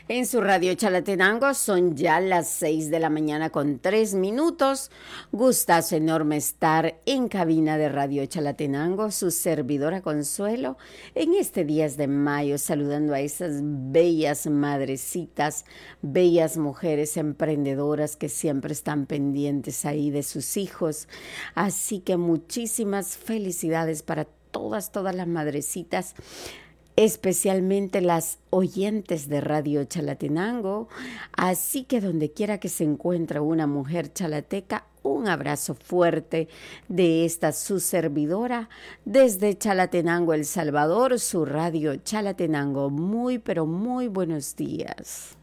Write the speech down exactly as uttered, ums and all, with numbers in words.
En su radio Chalatenango son ya las seis de la mañana con tres minutos. Gustazo enorme estar en cabina de Radio Chalatenango, su servidora Consuelo, en este diez de mayo, saludando a esas bellas madrecitas, bellas mujeres emprendedoras que siempre están pendientes ahí de sus hijos. Así que muchísimas felicidades para todas, todas las madrecitas, especialmente las oyentes de Radio Chalatenango. Así que donde quiera que se encuentre una mujer chalateca, un abrazo fuerte de esta su servidora desde Chalatenango, El Salvador, su Radio Chalatenango. Muy, pero muy buenos días.